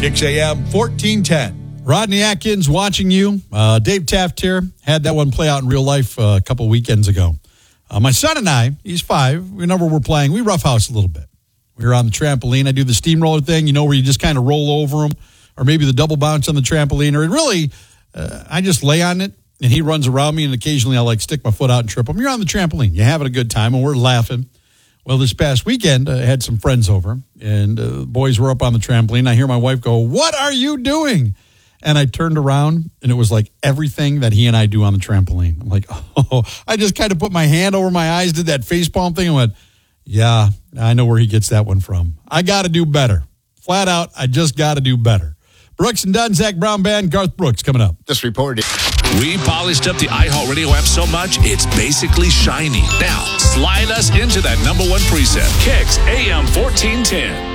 Kicks AM 1410. Rodney Atkins watching you. Dave Taft here. Had that one play out in real life a couple weekends ago. My son and I, he's 5, whenever we're playing, we roughhouse a little bit. We were on the trampoline. I do the steamroller thing, where you just kind of roll over them, or maybe the double bounce on the trampoline, or really, I just lay on it, and he runs around me, and occasionally I stick my foot out and trip him. You're on the trampoline. You're having a good time, and we're laughing. Well, this past weekend, I had some friends over, and the boys were up on the trampoline. I hear my wife go, "What are you doing?" And I turned around, and it was like everything that he and I do on the trampoline. I'm like, oh, I just kind of put my hand over my eyes, did that facepalm thing, and went, yeah, I know where he gets that one from. I got to do better. Flat out, I just got to do better. Brooks and Dunn, Zach Brown Band, Garth Brooks coming up. Just reported. We polished up the iHeartRadio app so much, it's basically shiny. Now, slide us into that number one preset. Kicks AM 1410.